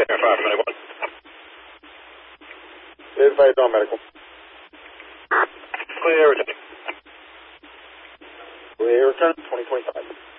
591. Advise on medical. Clear return. Clear return, 2025.